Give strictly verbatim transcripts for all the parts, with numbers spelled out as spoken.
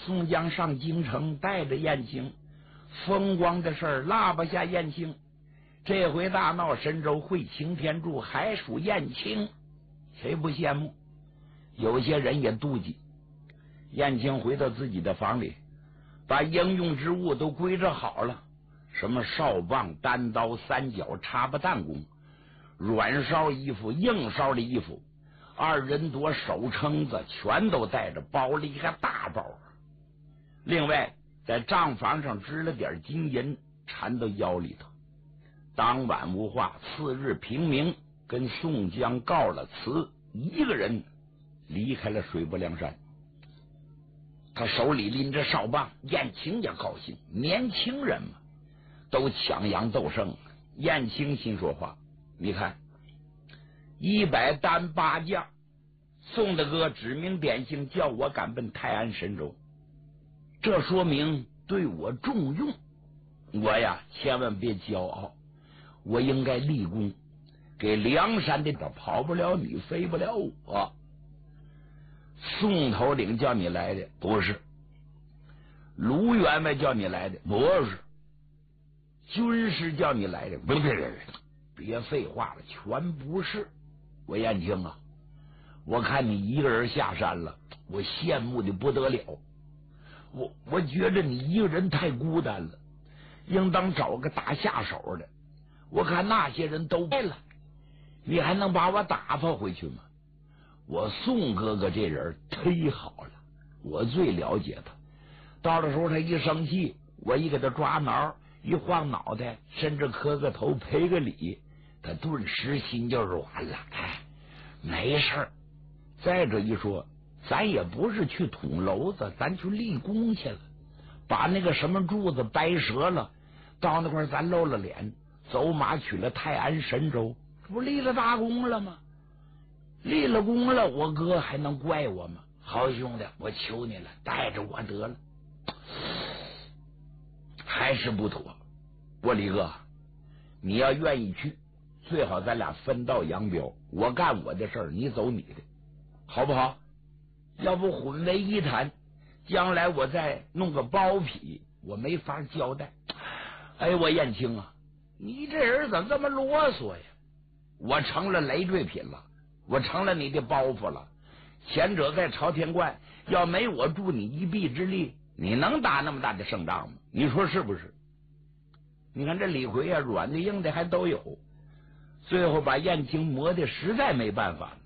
宋江上京城，带着燕青，风光的事儿落不下燕青。这回大闹神州，会擎天柱，还属燕青，谁不羡慕？有些人也妒忌。燕青回到自己的房里，把应用之物都归置好了，什么哨棒、单刀、三角、插巴弹弓，软烧衣服、硬烧的衣服，二人多手撑子全都带着，包了一个大包。另外在账房上支了点金银，缠到腰里头。当晚无话，次日平明，跟宋江告了辞，一个人离开了水泊梁山。他手里拎着哨棒，燕青也高兴，年轻人嘛，都抢阳斗胜。燕青心说话，你看一百单八将，宋大哥指名点姓叫我赶奔泰安神州，这说明对我重用，我呀千万别骄傲，我应该立功，给梁山的跑不了你，飞不了我。宋头领叫你来的不是，卢员外叫你来的不是，军师叫你来的不是，别别别废话了，全不是。我燕青啊，我看你一个人下山了，我羡慕的不得了，我我觉得你一个人太孤单了，应当找个打下手的。我看那些人都败了，你还能把我打发回去吗？我宋哥哥这人忒好了，我最了解他。到的时候他一生气，我一给他抓挠，一晃脑袋，甚至磕个头赔个礼，他顿时心就软了。哎，没事儿。再者一说，咱也不是去捅娄子，咱去立功去了，把那个什么柱子掰折了，到那块咱露了脸，走马取了泰安神州，这不立了大功了吗？立了功了，我哥还能怪我吗？好兄弟，我求你了，带着我得了。还是不妥，我李哥，你要愿意去，最好咱俩分道扬镳，我干我的事儿，你走你的，好不好？要不混为一谈，将来我再弄个包皮，我没法交代。哎，我燕青啊，你这人怎么这么啰嗦呀？我成了累赘品了，我成了你的包袱了。前者在朝天观，要没我助你一臂之力，你能打那么大的胜仗吗？你说是不是？你看这李逵啊，软的硬的还都有，最后把燕青磨的实在没办法了。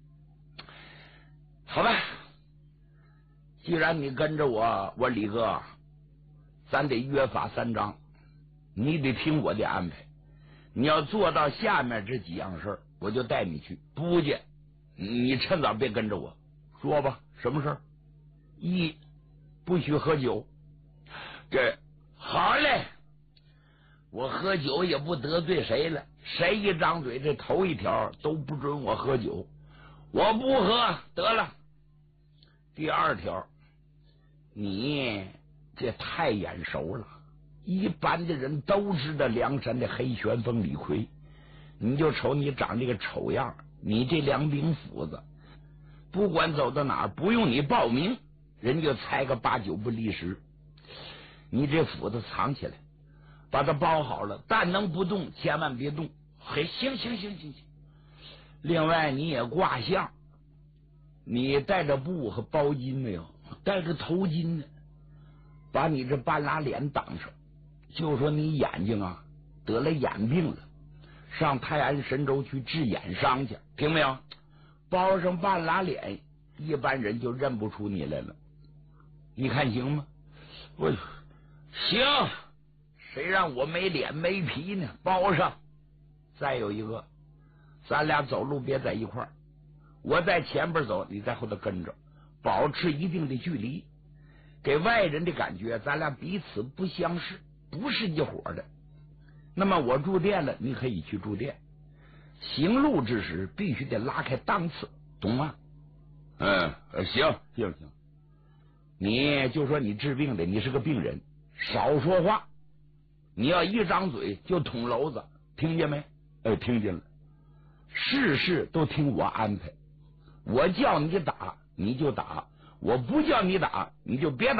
好吧，既然你跟着我，我李哥，咱得约法三章，你得听我的安排。你要做到下面这几样事儿，我就带你去。不去，你趁早别跟着我。说吧，什么事儿？一，不许喝酒。这好嘞，我喝酒也不得罪谁了，谁一张嘴，这头一条都不准我喝酒，我不喝得了。第二条，你这太眼熟了，一般的人都知道梁山的黑旋风李逵，你就瞅你长这个丑样，你这两柄斧子，不管走到哪儿，不用你报名，人就猜个八九不离十。你这斧子藏起来，把它包好了，但能不动，千万别动。嘿，行行行行行。另外你也挂相，你带着布和包巾没有？带着头巾呢，把你这半拉脸挡上。就说你眼睛啊得了眼病了，上泰安神州去治眼伤去，听没有？包上半拉脸，一般人就认不出你来了。你看行吗？我行，谁让我没脸没皮呢？包上。再有一个，咱俩走路别在一块儿，我在前边走，你在后头跟着，保持一定的距离，给外人的感觉咱俩彼此不相识，不是一伙的。那么我住店了，你可以去住店，行路之时必须得拉开档次，懂吗？嗯，行行行。你就说你治病的，你是个病人，少说话，你要一张嘴就捅娄子，听见没？哎，听见了。事事都听我安排，我叫你打你就打，我不叫你打你就别打。